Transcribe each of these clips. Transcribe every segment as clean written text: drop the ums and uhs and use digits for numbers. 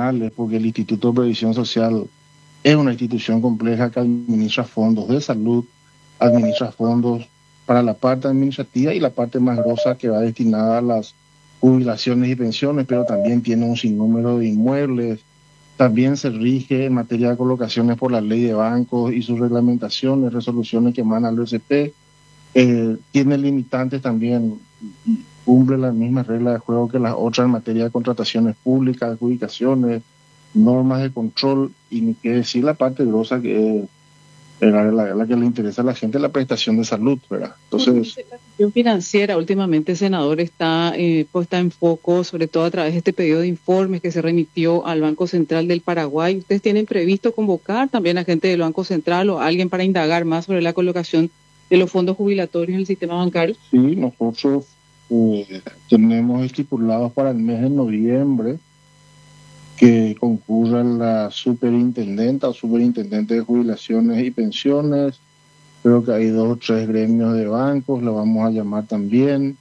tradicionales, porque el Instituto de Previsión Social es una institución compleja que administra fondos de salud, administra fondos para la parte administrativa y la parte más grosa que va destinada a las jubilaciones y pensiones, pero también tiene un sinnúmero de inmuebles. También se rige en materia de colocaciones por la ley de bancos y sus reglamentaciones, resoluciones que emana el OSP. Tiene limitantes también, cumple las mismas reglas de juego que las otras en materia de contrataciones públicas, adjudicaciones, normas de control, y ni qué decir la parte grosa que es la que le interesa a la gente, la prestación de salud, ¿verdad? Entonces, la gestión financiera últimamente, senador, está puesta en foco, sobre todo a través de este pedido de informes que se remitió al Banco Central del Paraguay. ¿Ustedes tienen previsto convocar también a gente del Banco Central o a alguien para indagar más sobre la colocación de los fondos jubilatorios en el sistema bancario? Sí, nosotros tenemos estipulados para el mes de noviembre que concurra la superintendenta o superintendente de jubilaciones y pensiones. Creo que hay 2 o 3 gremios de bancos, lo vamos a llamar también.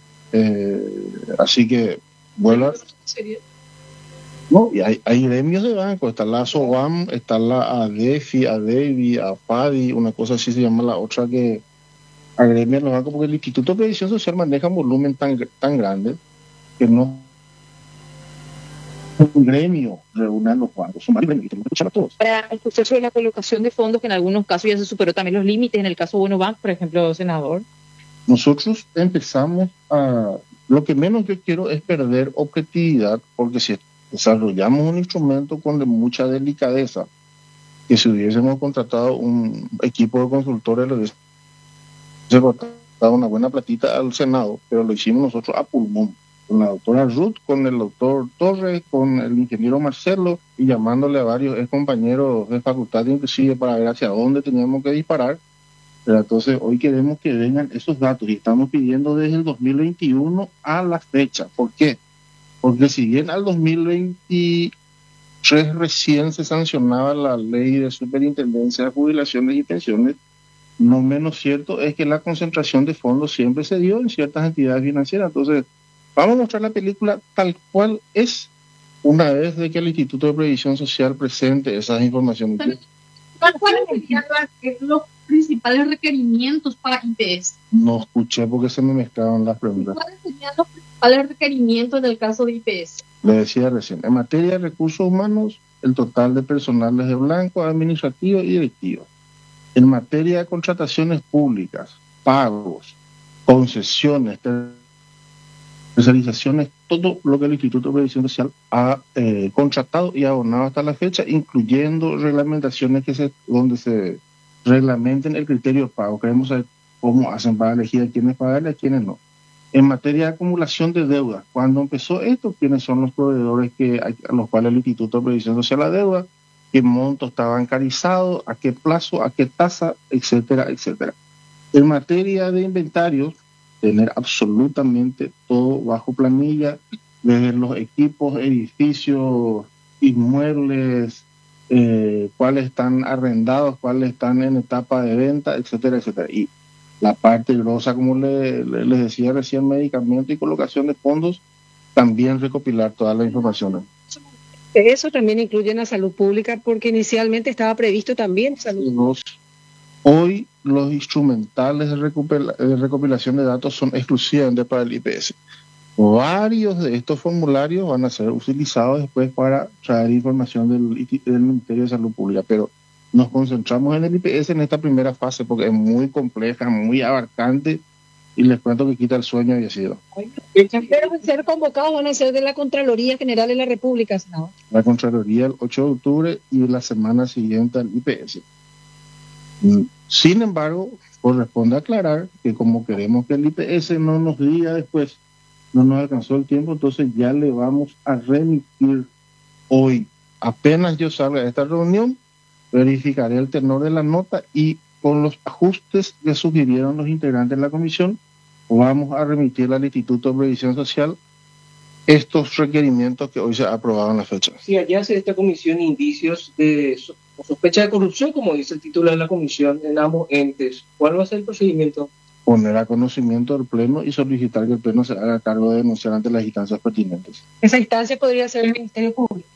Así que, bueno. No, y hay gremios de bancos, está la SOBAM, está la ADEFI, ADEVI, AFADI, una cosa así se llama la otra que agremia los bancos, porque el Instituto de Previsión Social maneja un volumen tan grande que no un gremio reúne a los bancos, son varios gremios, tenemos que escuchar a todos. Para el proceso de la colocación de fondos, que en algunos casos ya se superó también los límites, en el caso Bueno Bank, por ejemplo, senador. Nosotros empezamos a... Lo que menos yo quiero es perder objetividad, porque si desarrollamos un instrumento con mucha delicadeza, que si hubiésemos contratado un equipo de consultores, le hubiese dado una buena platita al Senado, pero lo hicimos nosotros a pulmón, con la doctora Ruth, con el doctor Torres, con el ingeniero Marcelo, y llamándole a varios compañeros de facultad inclusive para ver hacia dónde teníamos que disparar. Pero entonces hoy queremos que vengan esos datos y estamos pidiendo desde el 2021 a la fecha. ¿Por qué? Porque si bien al 2023 recién se sancionaba la ley de superintendencia de jubilaciones y pensiones, no menos cierto es que la concentración de fondos siempre se dio en ciertas entidades financieras. Entonces, vamos a mostrar la película tal cual es una vez de que el Instituto de Previsión Social presente esas informaciones. ¿Cuáles serían los principales requerimientos para IPS? No escuché porque se me mezclaron las preguntas. ¿Cuáles serían los principales requerimientos en el caso de IPS? Le decía recién, en materia de recursos humanos, el total de personales de blanco, administrativo y directivo. En materia de contrataciones públicas, pagos, concesiones, especializaciones, todo lo que el Instituto de Previsión Social ha contratado y abonado hasta la fecha, incluyendo reglamentaciones donde se reglamenten el criterio de pago. Queremos saber cómo hacen para elegir a quiénes pagarle y a quiénes no. En materia de acumulación de deuda, cuando empezó esto, quiénes son los proveedores a los cuales el Instituto de Previsión Social adeuda, qué monto está bancarizado, a qué plazo, a qué tasa, etcétera, etcétera. En materia de inventarios, tener absolutamente todo bajo planilla, desde los equipos, edificios, inmuebles, cuáles están arrendados, cuáles están en etapa de venta, etcétera, etcétera. Y la parte grosa, como les decía recién, medicamento y colocación de fondos, también recopilar toda la información. Eso también incluye la salud pública, porque inicialmente estaba previsto también salud. Hoy los instrumentales de recopilación de datos son exclusivamente para el IPS. Varios de estos formularios van a ser utilizados después para traer información del Ministerio de Salud Pública, pero nos concentramos en el IPS en esta primera fase porque es muy compleja, muy abarcante, y les cuento que quita el sueño y así. Pero ser convocados van a ser de la Contraloría General de la República, senador. La Contraloría el 8 de octubre y la semana siguiente al IPS. Sin embargo, corresponde aclarar que como queremos que el IPS no nos diga después, no nos alcanzó el tiempo, entonces ya le vamos a remitir hoy. Apenas yo salga de esta reunión, verificaré el tenor de la nota y con los ajustes que sugirieron los integrantes de la comisión, vamos a remitir al Instituto de Previsión Social estos requerimientos que hoy se ha aprobado en la fecha. Si hallace esta comisión indicios de sospecha de corrupción, como dice el titular de la comisión, en ambos entes, ¿cuál va a ser el procedimiento? Poner a conocimiento del Pleno y solicitar que el Pleno se haga cargo de denunciar ante las instancias pertinentes. Esa instancia podría ser el Ministerio Público.